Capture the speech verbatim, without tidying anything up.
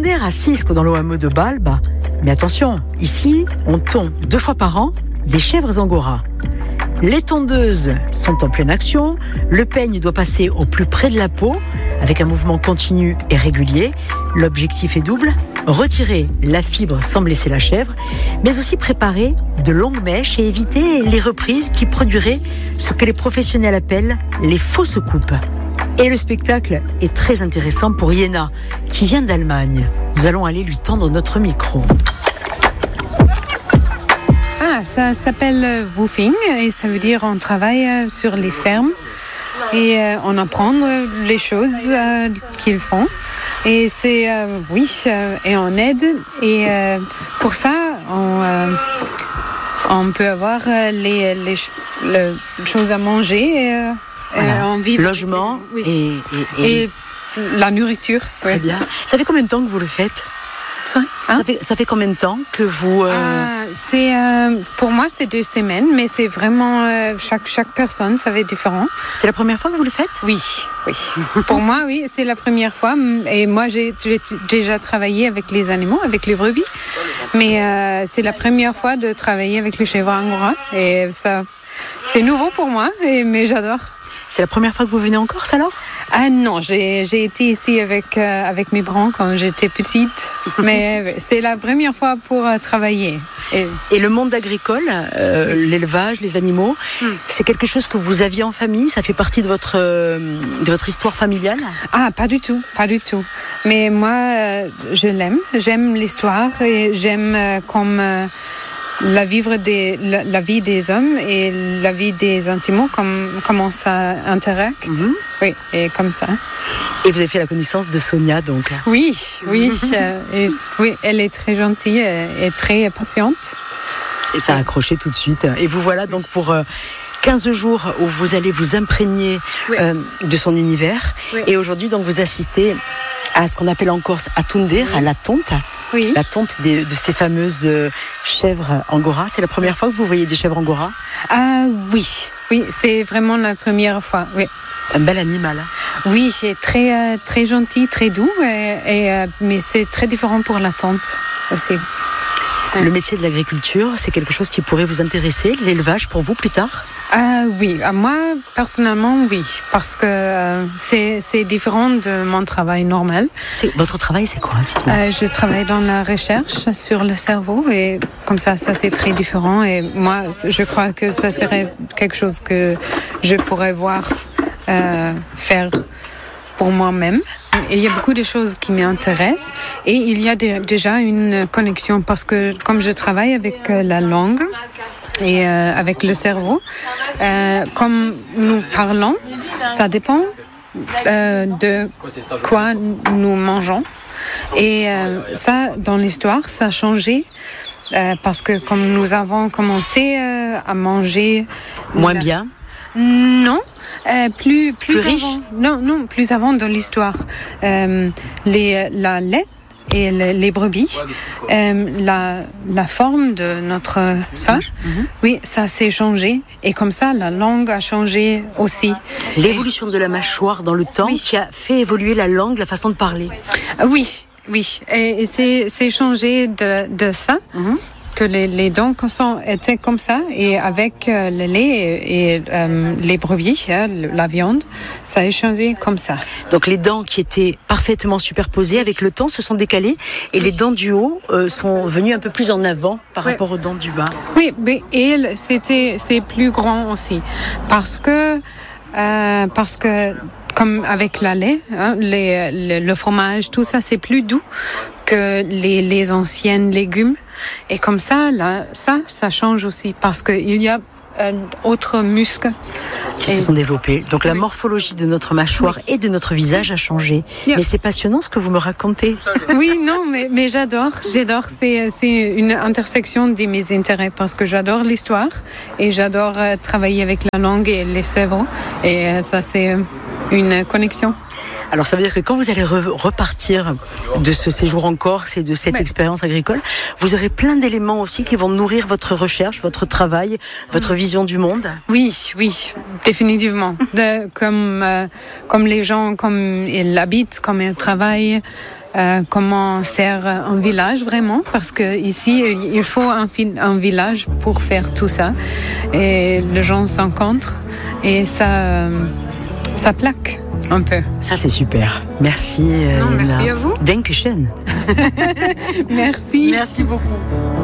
Tonder à Cisco dans le hameau de Balbe. Mais attention, ici, on tond deux fois par an des chèvres angora. Les tondeuses sont en pleine action. Le peigne doit passer au plus près de la peau avec un mouvement continu et régulier. L'objectif est double, retirer la fibre sans blesser la chèvre, mais aussi préparer de longues mèches et éviter les reprises qui produiraient ce que les professionnels appellent les fausses coupes. Et le spectacle est très intéressant pour Yéna, qui vient d'Allemagne. Nous allons aller lui tendre notre micro. Ah, ça s'appelle woofing et ça veut dire on travaille sur les fermes et euh, on apprend les choses euh, qu'ils font. Et c'est, euh, oui, euh, et on aide. Et euh, pour ça, on, euh, on peut avoir les, les, les choses à manger. Et, euh, voilà. On vit logement oui. et, et, et... et la nourriture. Très ouais. bien. Ça fait combien de temps que vous le faites ? Hein? ça, fait, ça fait combien de temps que vous... Euh... Ah, c'est, euh, pour moi, c'est deux semaines, mais c'est vraiment... Euh, chaque, chaque personne, ça va être différent. C'est la première fois que vous le faites ? Oui, oui. Pour moi, oui, c'est la première fois. Et moi, j'ai, j'ai déjà travaillé avec les animaux, avec les brebis. Mais euh, c'est la première fois de travailler avec les chèvres angora. Et ça, c'est nouveau pour moi, et, mais j'adore. C'est la première fois que vous venez en Corse, alors ? Ah non, j'ai, j'ai été ici avec, euh, avec mes parents quand j'étais petite, mais c'est la première fois pour euh, travailler. Et... Et le monde agricole, euh, oui. l'élevage, les animaux, hmm. c'est quelque chose que vous aviez en famille ? Ça fait partie de votre, euh, de votre histoire familiale ? Ah, pas du tout, pas du tout. Mais moi, euh, je l'aime, j'aime l'histoire et j'aime euh, comme... Euh, La, vivre des, la, la vie des hommes et la vie des animaux, comme, comment ça interacte. Mm-hmm. Oui, et comme ça. Et vous avez fait la connaissance de Sonia, donc ? Oui, oui. euh, et, oui, elle est très gentille et, et très patiente. Et ça a accroché tout de suite. Et vous voilà donc pour... Euh, quinze jours où vous allez vous imprégner oui. euh, de son univers. Oui. Et aujourd'hui, donc, vous assistez à ce qu'on appelle en Corse à Tonder, oui. à la tonte. Oui. La tonte des, de ces fameuses euh, chèvres angora. C'est la première fois que vous voyez des chèvres angora ? Ah oui, oui, c'est vraiment la première fois. Oui. Un bel animal. Oui, c'est très, euh, très gentil, très doux, et, et, euh, mais c'est très différent pour la tonte aussi. Le métier de l'agriculture, c'est quelque chose qui pourrait vous intéresser, l'élevage pour vous plus tard ? euh, Oui, moi personnellement oui, parce que euh, c'est, c'est différent de mon travail normal. C'est, votre travail c'est quoi ? Dites-moi. Euh, je travaille dans la recherche sur le cerveau et comme ça, ça c'est très différent et moi je crois que ça serait quelque chose que je pourrais voir euh, faire pour moi-même. Il y a beaucoup de choses qui m'intéressent et il y a de, déjà une connexion parce que comme je travaille avec euh, la langue et euh, avec le cerveau, euh, comme nous parlons, ça dépend euh, de quoi nous mangeons. Et euh, ça, dans l'histoire, ça a changé euh, parce que comme nous avons commencé euh, à manger... Moins la... bien ? Non. Euh, plus, plus, plus riche avant, non, non, plus avant dans l'histoire. Euh, les, la lait et les, les brebis, euh, la, la forme de notre sang, mm-hmm. oui, ça s'est changé. Et comme ça, la langue a changé aussi. L'évolution de la mâchoire dans le temps oui. qui a fait évoluer la langue, la façon de parler. Oui, oui. Et, et c'est, c'est changé de, de ça. Mm-hmm. Que les, les dents sont, étaient comme ça et avec euh, le lait et, et euh, les brebis, hein, la viande, ça a changé comme ça. Donc les dents qui étaient parfaitement superposées avec le temps se sont décalées et les dents du haut euh, sont venues un peu plus en avant par oui. rapport aux dents du bas. Oui, mais et c'était c'est plus grand aussi parce que euh, parce que comme avec la lait, hein, les, le, le fromage, tout ça c'est plus doux que les les anciennes légumes. Et comme ça, là, ça, ça change aussi parce qu'il y a euh, autres muscles qui et... se sont développés. Donc oui. la morphologie de notre mâchoire oui. et de notre visage a changé. Yeah. Mais c'est passionnant ce que vous me racontez. Oui, non, mais, mais j'adore. J'adore. C'est, c'est une intersection de mes intérêts parce que j'adore l'histoire et j'adore euh, travailler avec la langue et les cerveaux. Et euh, ça, c'est une connexion. Alors ça veut dire que quand vous allez re- repartir de ce séjour en Corse et de cette ouais. expérience agricole, vous aurez plein d'éléments aussi qui vont nourrir votre recherche, votre travail, votre mmh. vision du monde. Oui, oui, définitivement. De, comme, euh, comme les gens, comme ils habitent, comme ils travaillent. Euh, comment sert un village vraiment, parce que ici il faut un, un village pour faire tout ça et les gens s'encontrent et ça, ça plaque un peu. Ça c'est super. Merci. Non, merci à vous. Dankeschön. Merci. Merci beaucoup.